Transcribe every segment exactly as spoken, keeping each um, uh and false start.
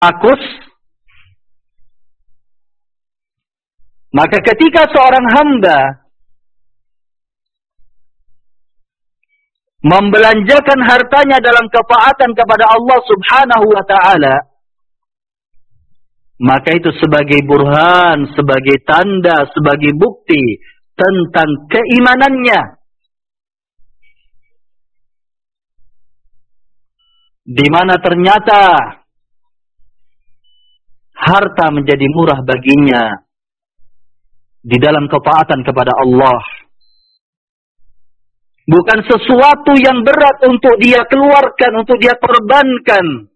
rakus, maka ketika seorang hamba membelanjakan hartanya dalam ketaatan kepada Allah Subhanahu wa ta'ala, maka itu sebagai burhan, sebagai tanda, sebagai bukti tentang keimanannya, di mana ternyata harta menjadi murah baginya di dalam ketaatan kepada Allah. Bukan sesuatu yang berat untuk dia keluarkan, untuk dia korbankan,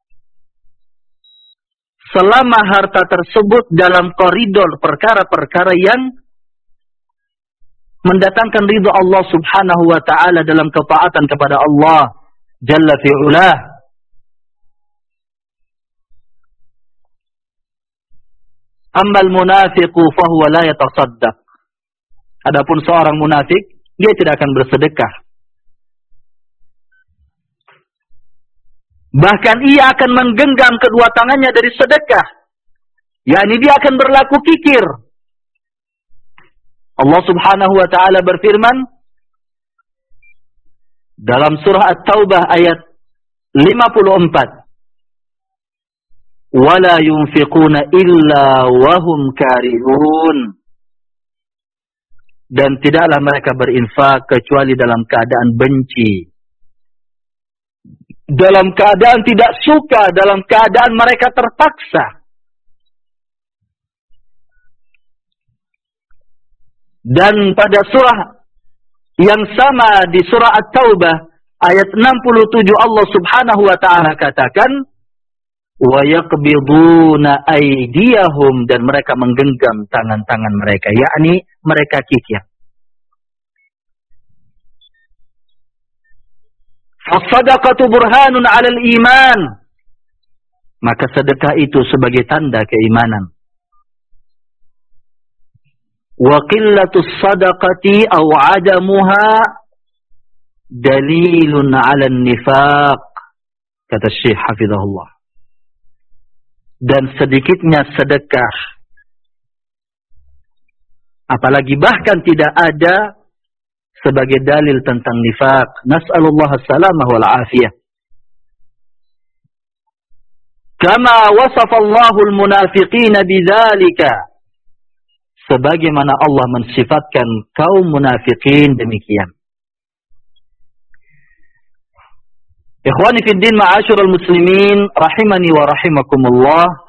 selama harta tersebut dalam koridor perkara-perkara yang mendatangkan ridha Allah Subhanahu wa ta'ala dalam ketaatan kepada Allah Jalla fi'ulah. Ammal munafiqu fahuwa la yatasaddaq. Adapun seorang munafik, dia tidak akan bersedekah. Bahkan ia akan menggenggam kedua tangannya dari sedekah. yakni dia akan berlaku kikir. Allah Subhanahu wa taala berfirman dalam surah At-Taubah ayat lima puluh empat, "Wala yunfiquna illa wahum karihun." Dan tidaklah mereka berinfak kecuali dalam keadaan benci, dalam keadaan tidak suka, dalam keadaan mereka terpaksa. Dan pada surah yang sama di surah At-Taubah ayat enam puluh tujuh Allah Subhanahu wa taala katakan, "Wa yaqbiduna aydiyahum," dan mereka menggenggam tangan-tangan mereka, yakni mereka kikir. As-sadaqatu burhanun 'alal iman. Maka sedekah itu sebagai tanda keimanan. Wa qillatus sadaqati aw 'adamuha dalilun 'alan nifaq, kata Syekh hafizahullah. Dan sedikitnya sedekah, apalagi bahkan tidak ada, sebagai dalil tentang nifaq. Nas'alullah as-salamah wal afiyah. Kama wasafallahu al-munafiqina bidzalika, sebagaimana Allah mensifatkan kaum munafiqin demikian. Ikhwani fid din, ma'asyiral muslimin rahimani wa rahimakumullah.